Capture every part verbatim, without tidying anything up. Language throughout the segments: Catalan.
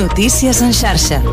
Notícies en xarxa.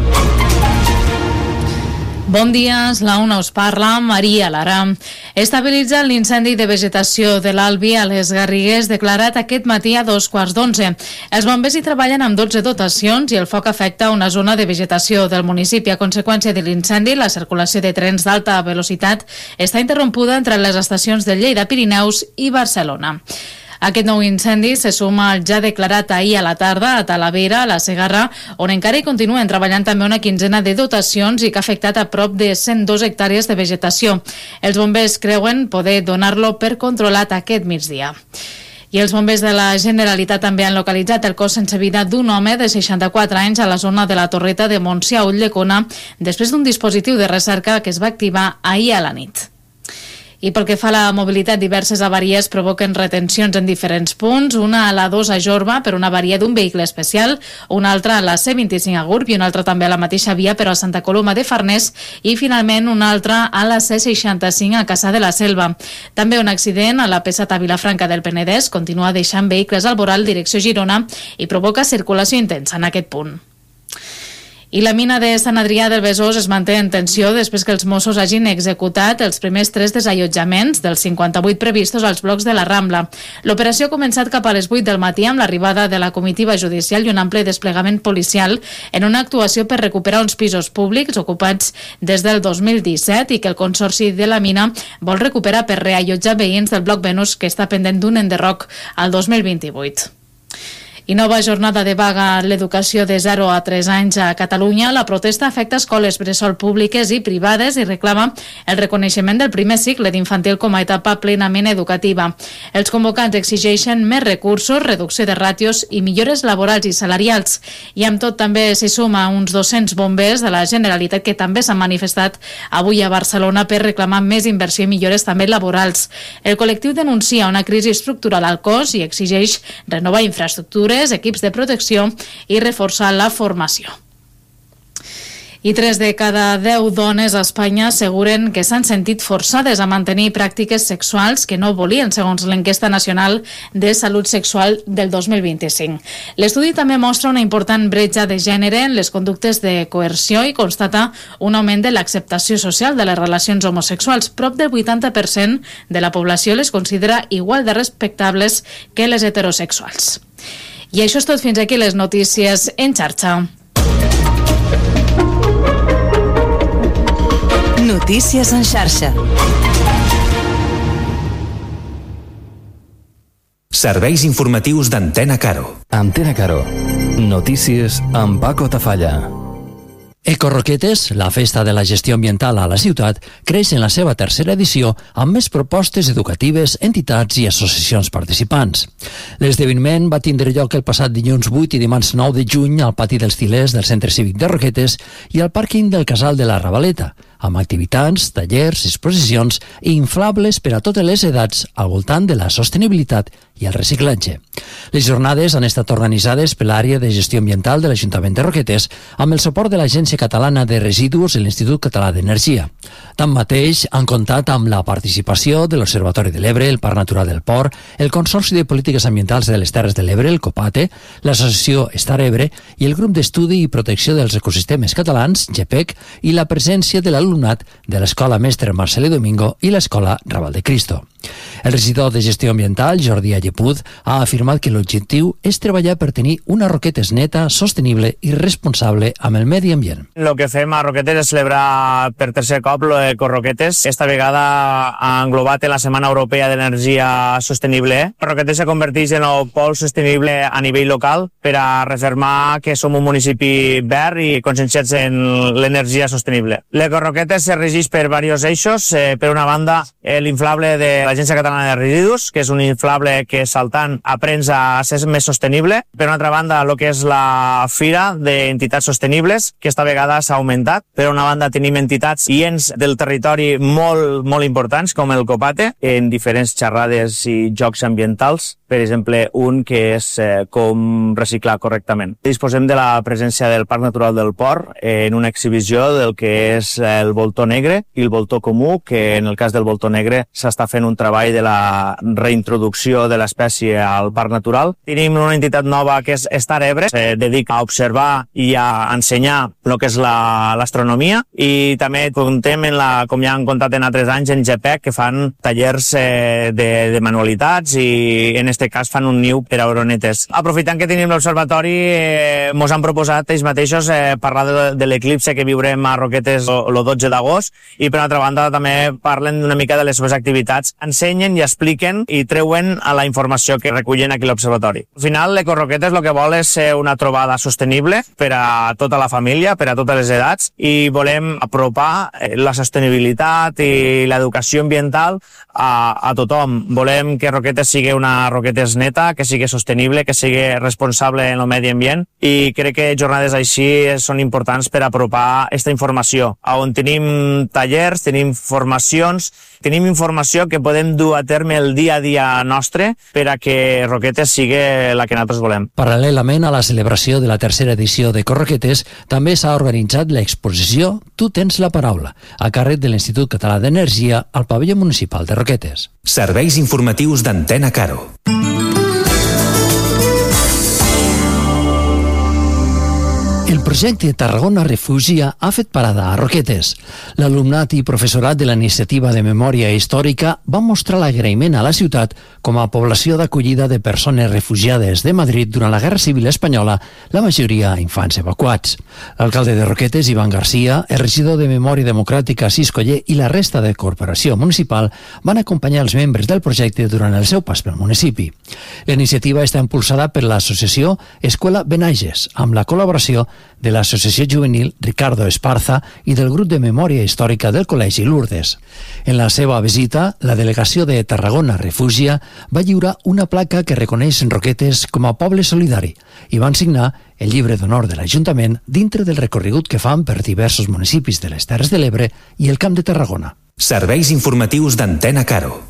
Bon dia, la una us parla, Maria Lara. Estabilitza l'incendi de vegetació de l'Albi a les Garrigues declarat aquest matí a dos quarts d'onze. Els bombers hi treballen amb dotze dotacions i el foc afecta una zona de vegetació del municipi. A conseqüència de l'incendi, la circulació de trens d'alta velocitat està interrompuda entre les estacions de Lleida, Pirineus i Barcelona. Aquest nou incendi se suma al ja declarat ahir a la tarda a Talavera, a la Segarra, on encara hi continuen treballant també una quinzena de dotacions i que ha afectat a prop de cent dos hectàrees de vegetació. Els bombers creuen poder donar-lo per controlat aquest migdia. I els bombers de la Generalitat també han localitzat el cos sense vida d'un home de seixanta-quatre anys a la zona de la Torreta de Montsià, Ulldecona, després d'un dispositiu de recerca que es va activar ahir a la nit. I pel que fa a la mobilitat, diverses avaries provoquen retencions en diferents punts, una a la dos a Jorba per una avaria d'un vehicle especial, una altra a la C vint-i-cinc a Gurb i una altra també a la mateixa via però a Santa Coloma de Farners i finalment una altra a la C seixanta-cinc a Cassà de la Selva. També un accident a la P set a Vilafranca del Penedès continua deixant vehicles al voral direcció Girona i provoca circulació intensa en aquest punt. I la mina de Sant Adrià del Besòs es manté en tensió després que els Mossos hagin executat els primers tres desallotjaments dels cinquanta-vuit previstos als blocs de la Rambla. L'operació ha començat cap a les vuit del matí amb l'arribada de la comitiva judicial i un ample desplegament policial en una actuació per recuperar uns pisos públics ocupats des del dos mil disset i que el Consorci de la Mina vol recuperar per reallotjar veïns del bloc Venus que està pendent d'un enderroc al dos mil vint-i-vuit. I nova jornada de vaga a l'educació de zero a tres anys a Catalunya. La protesta afecta escoles bressol públiques i privades i reclama el reconeixement del primer cicle d'infantil com a etapa plenament educativa. Els convocants exigeixen més recursos, reducció de ràtios i millores laborals i salarials. I amb tot també s'hi suma uns dos-cents bombers de la Generalitat que també s'han manifestat avui a Barcelona per reclamar més inversió i millores també laborals. El col·lectiu denuncia una crisi estructural al cos i exigeix renovar infraestructures, equips de protecció i reforçar la formació. I tres de cada deu dones a Espanya asseguren que s'han sentit forçades a mantenir pràctiques sexuals que no volien, segons l'enquesta nacional de salut sexual del dos mil vint-i-cinc. L'estudi també mostra una important bretxa de gènere en les conductes de coerció i constata un augment de l'acceptació social de les relacions homosexuals. Prop del vuitanta per cent de la població les considera igual de respectables que les heterosexuals. I això és tot, fins aquí les notícies en xarxa. Notícies en xarxa. Serveis informatius d'Antena Caro. Antena Caro. Notícies amb Paco Tafalla. Ecorroquetes, la festa de la gestió ambiental a la ciutat, creix en la seva tercera edició amb més propostes educatives, entitats i associacions participants. L'esdeveniment va tindre lloc el passat dilluns vuit i dimarts nou de juny al pati dels Til·lers del Centre Cívic de Roquetes i al pàrquing del Casal de la Ravaleta, amb activitats, tallers, exposicions i inflables per a totes les edats al voltant de la sostenibilitat i el reciclatge. Les jornades han estat organitzades per l'àrea de gestió ambiental de l'Ajuntament de Roquetes amb el suport de l'Agència Catalana de Residus i l'Institut Català d'Energia. Tanmateix, han comptat amb la participació de l'Observatori de l'Ebre, el Parc Natural del Port, el Consorci de Polítiques Ambientals de les Terres de l'Ebre, el COPATE, l'Associació Estar Ebre i el Grup d'Estudi i Protecció dels Ecosistemes Catalans, GEPEC, i la presència de l'alumnat de l'Escola Mestre Marcelí Domingo i l'Escola Raval de Cristo. El regidor de Gestió Ambiental, Jordi Allepud, ha afirmat que l'objectiu és treballar per tenir una Roquetes neta, sostenible i responsable amb el medi ambient. El que fem a Roquetes és celebrar per tercer cop l'Ecorroquetes. Esta vegada ha englobat en la Setmana Europea d'Energia Sostenible. Roquetes se converteix en el pol sostenible a nivell local per a refermar que som un municipi verd i conscienciats en l'energia sostenible. L'Ecorroquetes se regeix per diversos eixos. Eh, per una banda, eh, l'inflable de l'Agència Catalana de Residus, que és un inflable que saltant aprens a ser més sostenible. Per una altra banda, el que és la Fira d'Entitats Sostenibles, que esta vegada s'ha augmentat. Per una banda, tenim entitats i ens del territori molt, molt importants, com el COPATE, en diferents xerrades i jocs ambientals. per exemple, un que és eh, com reciclar correctament. Disposem de la presència del Parc Natural del Port en una exhibició del que és el voltó negre i el voltó comú, que en el cas del voltó negre s'està fent un treball de la reintroducció de l'espècie al Parc Natural. Tenim una entitat nova que és Star Ebre, se dedica a observar i a ensenyar el que és l'astronomia, i també contem, en la, com ja han contat en altres anys, en G P E C, que fan tallers eh, de, de manualitats, i en aquest cas fan un niu per a oronetes. Aprofitant que tenim l'observatori, eh, mos han proposat ells mateixos eh, parlar de, de l'eclipse que viurem a Roquetes el dotze d'agost, i per altra banda també parlen una mica de les seves activitats, ensenyen i expliquen i treuen a la informació que recullen aquí a l'observatori. Al final, l'Ecoroquetes el que vol és ser una trobada sostenible per a tota la família, per a totes les edats, i volem apropar la sostenibilitat i l'educació ambiental a, a tothom. Volem que Roquetes sigui una Roquetes neta, que sigui sostenible, que sigui responsable en el medi ambient, i crec que jornades així són importants per apropar aquesta informació, on tenim tallers, tenim formacions, tenim informació que podem dur a terme el dia a dia nostre per a que Roquetes sigui la que nosaltres volem. Paral·lelament a la celebració de la tercera edició de Corroquetes, també s'ha organitzat l'exposició Tu tens la paraula, a càrrec de l'Institut Català d'Energia al pavelló municipal de Roquetes. Serveis informatius d'Antena Caro. El projecte Tarragona Refugia ha fet parada a Roquetes. L'alumnat i professorat de la Iniciativa de Memòria Històrica va mostrar l'agraïment a la ciutat com a població d'acollida de persones refugiades de Madrid durant la Guerra Civil Espanyola, la majoria infants evacuats. L'alcalde de Roquetes, Ivan Garcia, el regidor de Memòria Democràtica, Cis Coller, i la resta de corporació municipal van acompanyar els membres del projecte durant el seu pas pel municipi. La iniciativa està impulsada per l'associació Escuela Benages, amb la col·laboració de l'Associació Juvenil Ricardo Esparza i del grup de Memòria Històrica del Col·legi Lourdes. En la seva visita, la delegació de Tarragona Refugia va lliurar una placa que reconeix Roquetes com a poble solidari i van signar el llibre d'honor de l'Ajuntament dintre del recorregut que fan per diversos municipis de les Terres de l'Ebre i el Camp de Tarragona. Serveis informatius d'Antena Caro.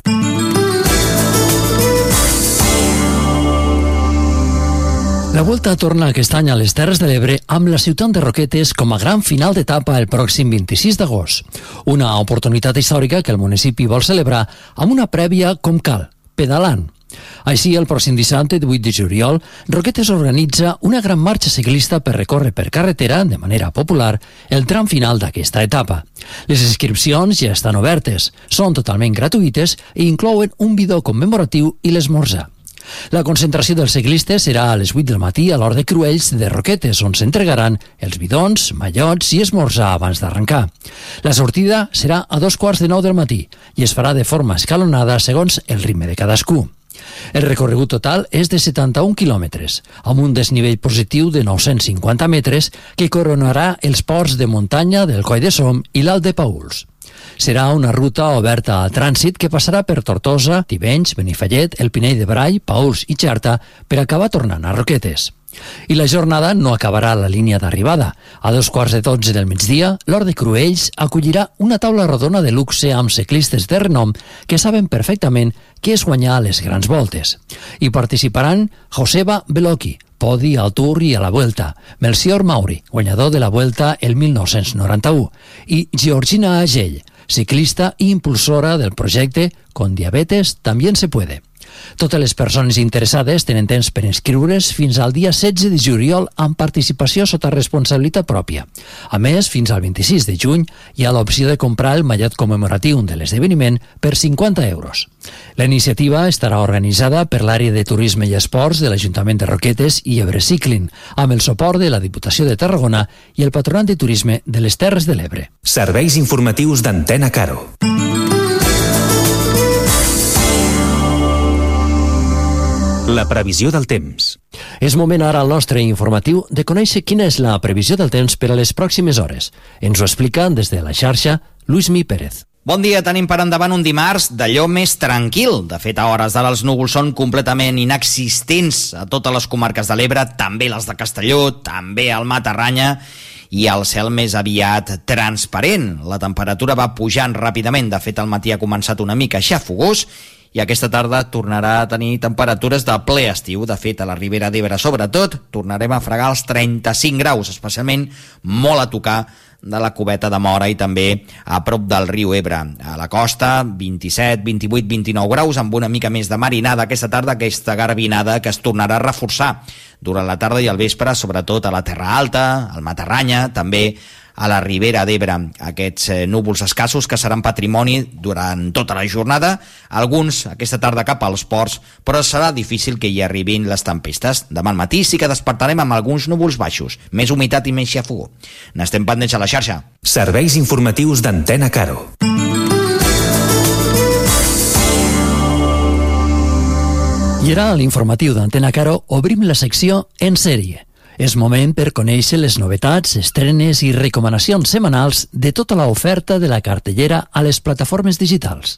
La Volta torna aquest any a les Terres de l'Ebre amb la ciutat de Roquetes com a gran final d'etapa el pròxim vint-i-sis d'agost. Una oportunitat històrica que el municipi vol celebrar amb una prèvia com cal, pedalant. Així, el pròxim dissabte, divuit de juliol, Roquetes organitza una gran marxa ciclista per recórrer per carretera, de manera popular, el tram final d'aquesta etapa. Les inscripcions ja estan obertes, són totalment gratuïtes i inclouen un bidó commemoratiu i l'esmorzar. La concentració dels ciclistes serà a les vuit del matí a l'Hort de Cruells de Roquetes, on s'entregaran els bidons, mallots i esmorzar abans d'arrencar. La sortida serà a dos quarts de nou del matí i es farà de forma escalonada segons el ritme de cadascú. El recorregut total és de setanta-un quilòmetres, amb un desnivell positiu de nou-cents cinquanta metres que coronarà els ports de muntanya del Coll de Som i l'Alt de Pauls. Serà una ruta oberta al trànsit que passarà per Tortosa, Tivenys, Benifallet, el Pinell de Brai, Pauls i Xerta per acabar tornant a Roquetes. I la jornada no acabarà a la línia d'arribada. A dos quarts de dotze del migdia, l'Hort de Cruells acollirà una taula rodona de luxe amb ciclistes de renom que saben perfectament què és guanyar les grans voltes. Hi participaran Joseba Beloki, podi al Tour i a la Vuelta, Melcior Mauri, guanyador de la Vuelta el mil nou-cents noranta-u, i Georgina Agell, ciclista i impulsora del projecte Con diabetes también se puede. Totes les persones interessades tenen temps per inscriure's fins al dia setze de juliol amb participació sota responsabilitat pròpia. A més, fins al vint-i-sis de juny hi ha l'opció de comprar el mallot commemoratiu de l'esdeveniment per cinquanta euros. La iniciativa estarà organitzada per l'àrea de turisme i esports de l'Ajuntament de Roquetes i Ebre Cycling, amb el suport de la Diputació de Tarragona i el Patronat de Turisme de les Terres de l'Ebre. Serveis informatius d'Antena Caro. La previsió del temps. És moment ara al nostre informatiu de conèixer quina és la previsió del temps per a les pròximes hores. Ens ho explica des de la xarxa Lluís Mi Pérez. Bon dia, tenim per endavant un dimarts d'allò més tranquil. De fet, a hores d'ara els núvols són completament inexistents a totes les comarques de l'Ebre, també les de Castelló, també al Matarranya, i el cel més aviat transparent. La temperatura va pujant ràpidament, de fet al matí ha començat una mica xafogós i aquesta tarda tornarà a tenir temperatures de ple estiu. De fet, a la Ribera d'Ebre sobretot tornarem a fregar els trenta-cinc graus, especialment molt a tocar de la Cubeta de Móra i també a prop del riu Ebre. A la costa, vint-i-set, vint-i-vuit, vint-i-nou graus, amb una mica més de marinada aquesta tarda, aquesta garbinada que es tornarà a reforçar durant la tarda i al vespre, sobretot a la Terra Alta, al Matarranya, també a la Ribera d'Ebre. Aquests eh, núvols escassos que seran patrimoni durant tota la jornada, alguns aquesta tarda cap als ports, però serà difícil que hi arribin les tempestes. Demà al matí sí que despertarem amb alguns núvols baixos, més humitat i més xafogó. N'estem pendents a la xarxa. Serveis informatius d'Antena Caro. I ara, a l'informatiu d'Antena Caro, obrim la secció En sèrie. És moment per conèixer les novetats, estrenes i recomanacions setmanals de tota l'oferta de la cartellera a les plataformes digitals.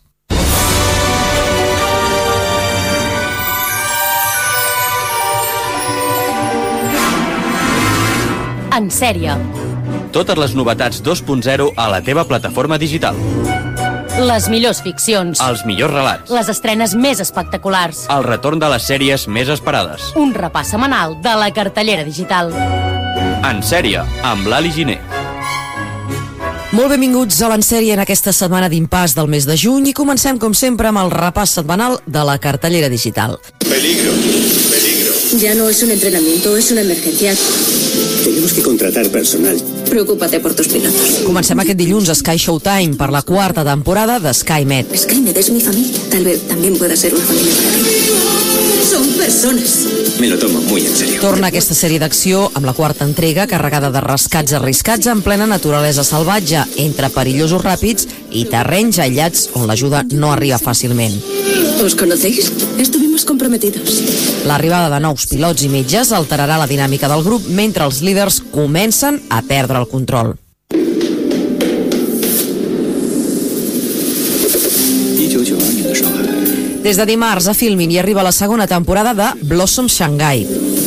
En sèrie. Totes les novetats dos punt zero a la teva plataforma digital. Les millors ficcions. Els millors relats. Les estrenes més espectaculars. El retorn de les sèries més esperades. Un repàs setmanal de la cartellera digital. En sèrie, amb l'Ali Giner. Molt benvinguts a l'Ensèrie en aquesta setmana d'impàs del mes de juny i comencem, com sempre, amb el repàs setmanal de la cartellera digital. Peligro, peligro. Ya no es un entrenamiento, es una emergencia. Tenemos que contratar personal. Preocúpate por tus pilotos. Comencem aquest dilluns a Sky Showtime per la quarta temporada de SkyMed. SkyMed es mi familia. Tal vez también pueda ser una familia para ti. Son personas. Me lo tomo muy en serio. Torna aquesta sèrie d'acció amb la quarta entrega carregada de rescats arriscats en plena naturalesa salvatge, entre perillosos ràpids i terrenys aïllats on l'ajuda no arriba fàcilment. ¿Os conocéis? Estuvimos comprometidos. L'arribada de nous pilots i metges alterarà la dinàmica del grup mentre els líders comencen a perdre el control. Des de dimarts a Filmin hi arriba la segona temporada de Blossom Shanghai.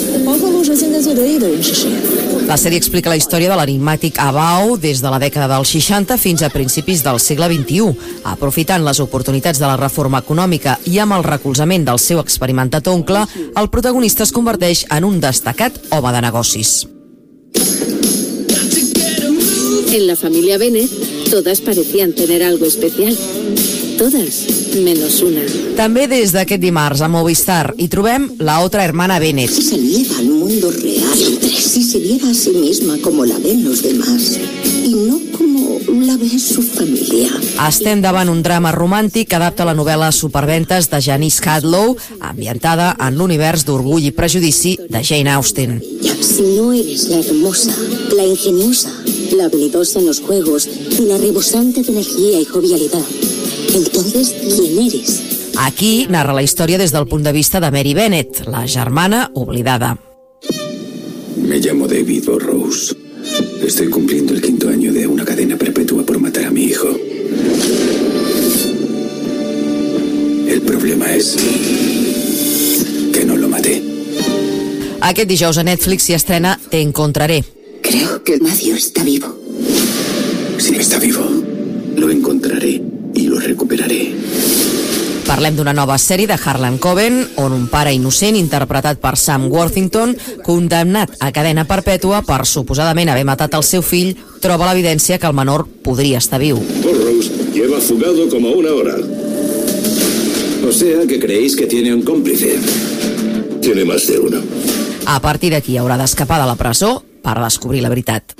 La sèrie explica la història de l'enigmàtic Abao des de la dècada dels seixanta fins a principis del segle vint-i-u. Aprofitant les oportunitats de la reforma econòmica i amb el recolzament del seu experimentat oncle, el protagonista es converteix en un destacat home de negocis. En la familia Bennett, todas parecían tener algo especial. Todas, menos una. També des d'aquest dimarts a Movistar hi trobem La otra hermana Bennett. Si saliera al mundo real, si se viera a sí misma como la ven los demás y no como la ve su familia. Estem davant un drama romàntic que adapta la novel·la Superventes de Janice Hadlow, ambientada en l'univers d'Orgull i Prejudici de Jane Austen. Si no eres la hermosa, la ingeniosa, la habilidosa en los juegos y la rebosante de energía y jovialidad, entonces, ¿quién eres? Aquí narra la història des del punt de vista de Mary Bennett, la germana oblidada. Me llamo David Burrows. Estoy cumpliendo el quinto año de una cadena perpetua por matar a mi hijo. El problema es que no lo maté. Aquest dijous a Netflix s'hi estrena Te encontraré. Creo que Matthew está vivo. Si está vivo, lo encontraré i lo recuperaré. Parlem d'una nova sèrie de Harlan Coben, on un pare innocent, interpretat per Sam Worthington, condemnat a cadena perpètua per suposadament haver matat el seu fill, troba l'evidència que el menor podria estar viu. Burrows lleva fugado como una hora. O sea que creéis que tiene un cómplice. Tiene más de uno. A partir d'aquí haurà d'escapar de la presó per descobrir la veritat.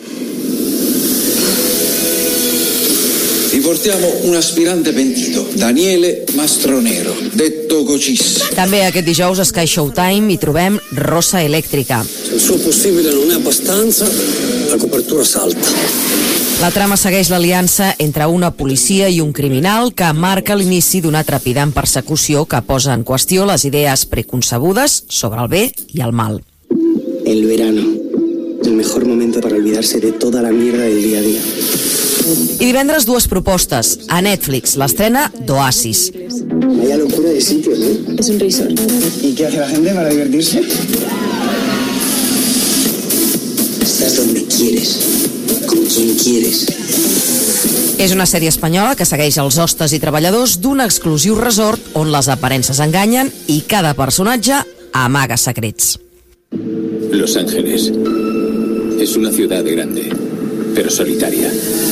Vi portiamo un aspirante pentito, Daniele Mastronero, detto Cocis. També aquest dijous a Sky Showtime hi trobem Rosa Elettrica. Se il suo possibile non è abbastanza, la copertura salta. La trama segueix l'aliança entre una policia i un criminal que marca l'inici d'una trepidant persecució que posa en qüestió les idees preconcebudes sobre el bé i el mal. El verano, el mejor momento para olvidarse de toda la mierda del día a día. I divendres dues propostes. A Netflix l'estrena d'Oasis. Vaya locura de sitio, ¿no? Es un resort. ¿Y qué hace la gente para divertirse? Estás donde quieres. con quien quieres. És una sèrie espanyola que segueix els hostes i treballadors d'un exclusiu resort on les aparences enganyen i cada personatge amaga secrets. Los Ángeles es una ciudad grande, pero solitaria.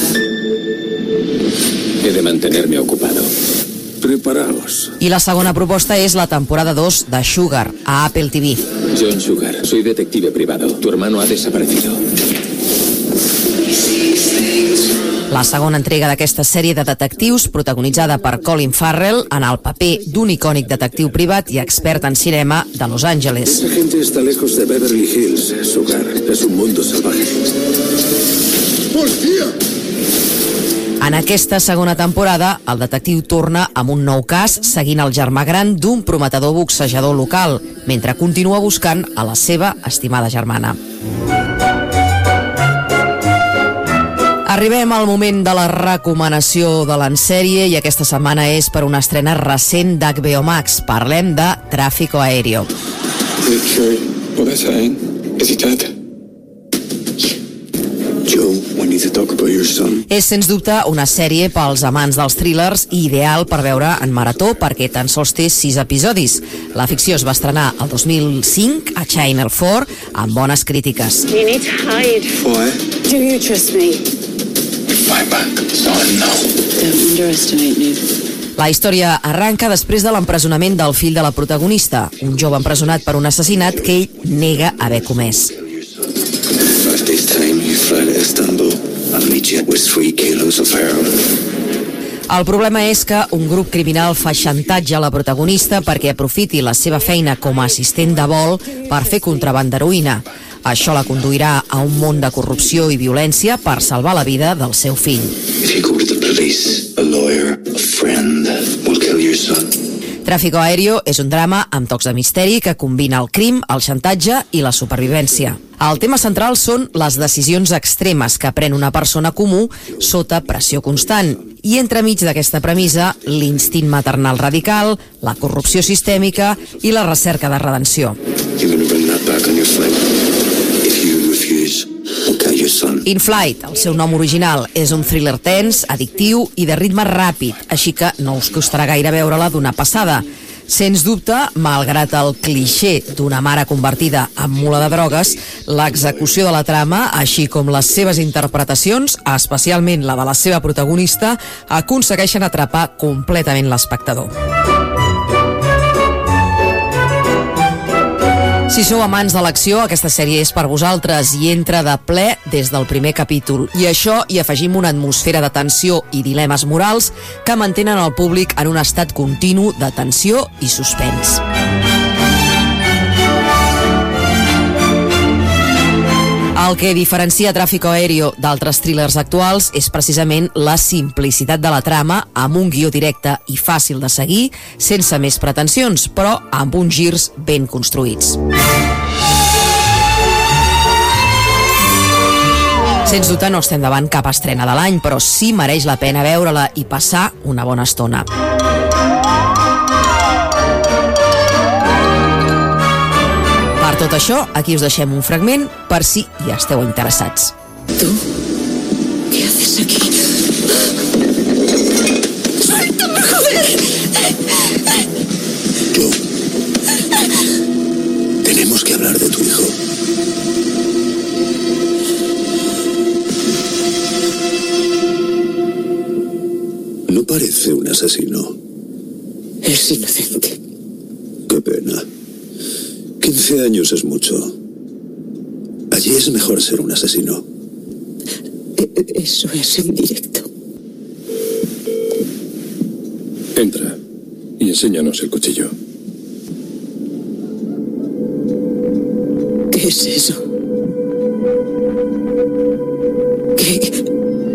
He de mantenerme ocupado. Preparaos. I la segona proposta és la temporada dos de Sugar, a Apple T V. John Sugar, soy detective privado. Tu hermano ha desaparecido. La segona entrega d'aquesta sèrie de detectius, protagonitzada per Colin Farrell en el paper d'un icònic detectiu privat i expert en cinema de Los Angeles. Esa gente está lejos de Beverly Hills. Sugar es un mundo salvaje. ¡Policía! En aquesta segona temporada, el detectiu torna amb un nou cas seguint el germà gran d'un prometedor boxejador local, mentre continua buscant a la seva estimada germana. Arribem al moment de la recomanació de l'ensèrie i aquesta setmana és per una estrena recent d'H B O Max. Parlem de Tráfico Aéreo. Joe, we need to talk about your son. És, sens dubte, una sèrie pels amants dels thrillers i ideal per veure en marató perquè tan sols té sis episodis. La ficció es va estrenar el dos mil cinc a Channel quatre amb bones crítiques. You need to hide. Why? Do you trust me? Fight back. So I know. Don't underestimate me. La història arranca després de l'empresonament del fill de la protagonista, un jove empresonat per un assassinat que ell nega haver comès. At this time, you fly to Istanbul. I'll meet you with three kilos of heroin. El problema és que un grup criminal fa xantatge a la protagonista perquè aprofiti la seva feina com a assistent de vol per fer contraban d'heroïna. Això la conduirà a un món de corrupció i violència per salvar la vida del seu fill. If you go to the police, a lawyer, a friend will kill your son. Tráfico Aéreo és un drama amb tocs de misteri que combina el crim, el xantatge i la supervivència. El tema central són les decisions extremes que pren una persona comú sota pressió constant. I entremig d'aquesta premissa, l'instint maternal radical, la corrupció sistèmica i la recerca de redenció. In Flight, el seu nom original, és un thriller tens, addictiu i de ritme ràpid, així que no us costarà gaire veure-la d'una passada. Sens dubte, malgrat el clixé d'una mare convertida en mula de drogues, l'execució de la trama, així com les seves interpretacions, especialment la de la seva protagonista, aconsegueixen atrapar completament l'espectador. Si sou amants de l'acció, aquesta sèrie és per vosaltres i entra de ple des del primer capítol. I això hi afegim una atmosfera de tensió i dilemes morals que mantenen el públic en un estat continu de tensió i suspens. El que diferencia Tráfico Aéreo d'altres thrillers actuals és precisament la simplicitat de la trama, amb un guió directe i fàcil de seguir, sense més pretensions, però amb uns girs ben construïts. Sens dubte no estem davant cap estrena de l'any, però sí mereix la pena veure-la i passar una bona estona. Per tot això, aquí us deixem un fragment per si hi esteu interessats. ¿Tú? ¿Qué haces aquí? ¡Suéltame, joder! Joe, tenemos que hablar de tu hijo. No parece un asesino. Es inocente. Qué pena. quince años es mucho. Allí es mejor ser un asesino. Eso es en directo. Entra y enséñanos el cuchillo. ¿Qué es eso? ¿Qué?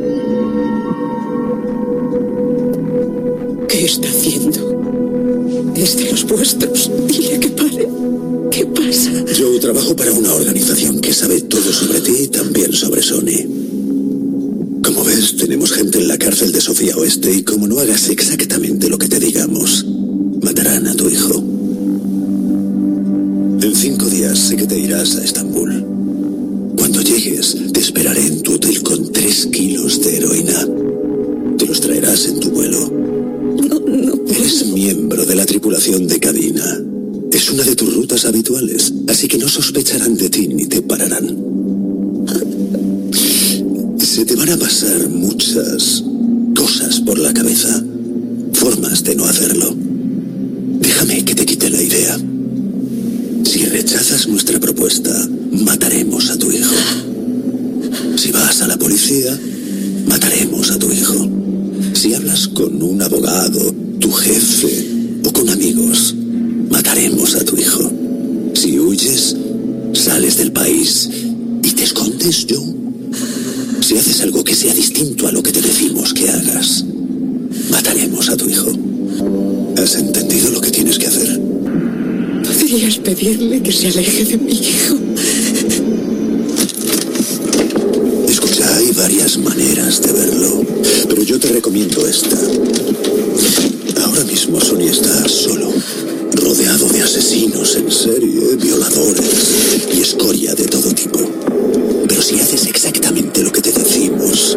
¿Qué está haciendo? Es de los vuestros. Dile que pare. ¿Qué pasa? Yo trabajo para una organización que sabe todo sobre ti y también sobre Sony. Como ves, tenemos gente en la cárcel de Sofía Oeste y como no hagas exactamente lo que te digamos, matarán a tu hijo. En cinco días sé que te irás a Estambul. Cuando llegue llegues, te esperaré en tu hotel con tres kilos de heroína. Te los traerás en tu vuelo. No, no puedo. Eres miembro de la tripulación de cabina. Es una de tus rutas habituales, así que no sospecharán de ti ni te pararán. Se te van a pasar muchas cosas por la cabeza, formas de no hacerlo. Déjame que te quite la idea. Si rechazas nuestra propuesta, mataremos a tu hijo. Si vas a la policía, mataremos a tu hijo. Si hablas con un abogado, tu jefe o con amigos, mataremos a tu hijo. Si huyes, sales del país y te escondes, yo. Si haces algo que sea distinto a lo que te decimos que hagas, mataremos a tu hijo. ¿Has entendido lo que tienes que hacer? ¿Podrías pedirle que se aleje de mi hijo? Escucha, hay varias maneras de verlo, pero yo te recomiendo esta. Ahora mismo Sonny está solo, rodeado de asesinos en serie, violadores y escoria de todo tipo. Pero si haces exactamente lo que